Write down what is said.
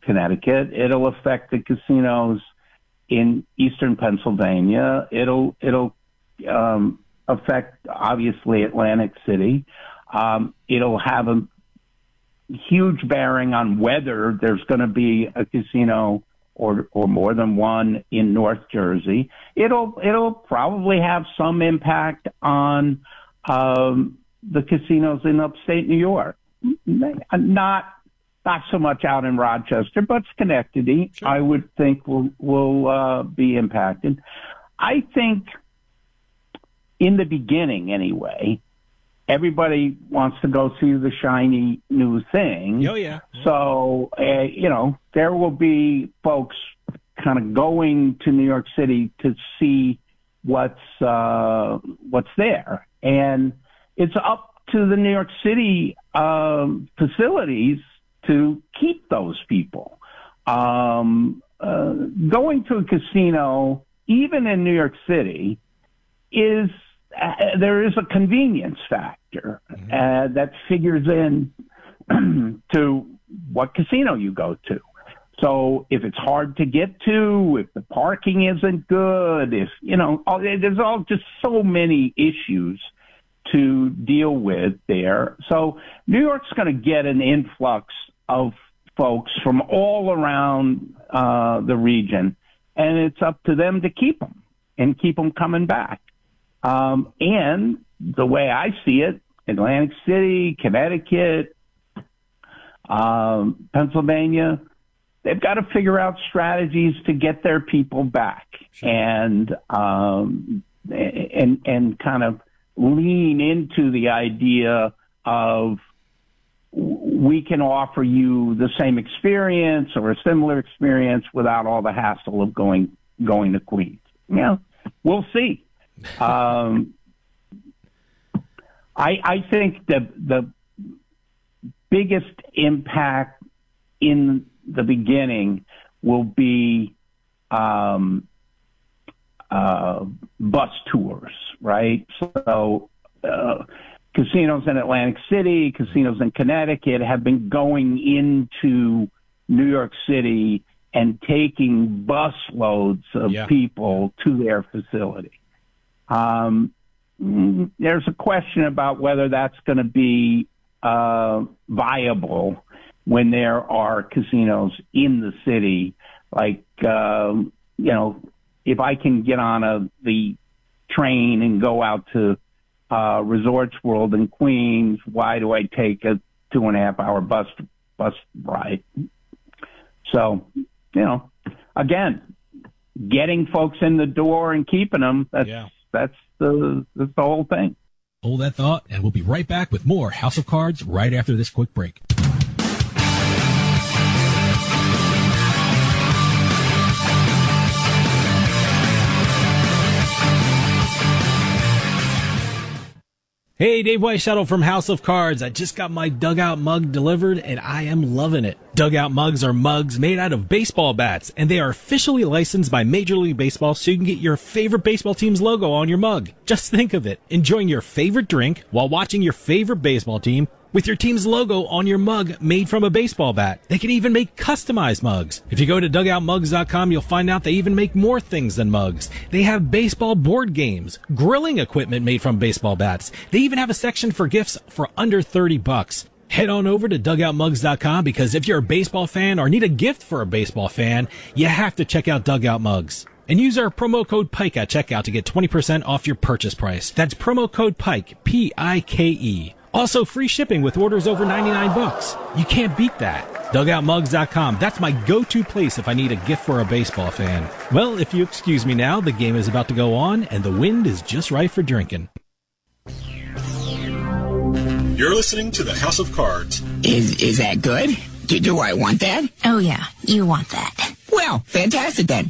Connecticut. It'll affect the casinos in eastern Pennsylvania. It'll affect, obviously, Atlantic City. It'll have a huge bearing on whether there's going to be a casino or more than one in North Jersey. It'll probably have some impact on the casinos in upstate New York. Not so much out in Rochester, but Schenectady, sure, I would think will be impacted. I think in the beginning, anyway, everybody wants to go see the shiny new thing. Oh, yeah. So, there will be folks kind of going to New York City to see what's there. And it's up to the New York City facilities to keep those people. Going to a casino, even in New York City, there is a convenience factor that figures in to what casino you go to. So if it's hard to get to, if the parking isn't good, there's all just so many issues to deal with there. So New York's going to get an influx of folks from all around the region, and it's up to them to keep them and keep them coming back. And the way I see it, Atlantic City, Connecticut, Pennsylvania, they've got to figure out strategies to get their people back, sure, and kind of lean into the idea of we can offer you the same experience or a similar experience without all the hassle of going to Queens. We'll see. I think the biggest impact in the beginning will be bus tours, right? So casinos in Atlantic City, casinos in Connecticut have been going into New York City and taking bus loads of people to their facility. There's a question about whether that's going to be viable when there are casinos in the city. Like, if I can get on the train and go out to Resorts World in Queens, why do I take a 2.5-hour bus ride? So, again, getting folks in the door and keeping them, that's the whole thing. Hold that thought, and we'll be right back with more House of Cards right after this quick break. Hey, Dave Weishuttle from House of Cards. I just got my Dugout mug delivered, and I am loving it. Dugout mugs are mugs made out of baseball bats, and they are officially licensed by Major League Baseball, so you can get your favorite baseball team's logo on your mug. Just think of it, enjoying your favorite drink while watching your favorite baseball team with your team's logo on your mug made from a baseball bat. They can even make customized mugs. If you go to dugoutmugs.com, you'll find out they even make more things than mugs. They have baseball board games, grilling equipment made from baseball bats. They even have a section for gifts for under $30. Head on over to dugoutmugs.com, because if you're a baseball fan or need a gift for a baseball fan, you have to check out Dugout Mugs. And use our promo code PIKE at checkout to get 20% off your purchase price. That's promo code PIKE, P-I-K-E. Also, free shipping with orders over $99. You can't beat that. DugoutMugs.com. That's my go-to place if I need a gift for a baseball fan. Well, if you excuse me now, the game is about to go on, and the wind is just right for drinking. You're listening to the House of Cards. Is that good? Do I want that? Oh, yeah, you want that. Well, fantastic then.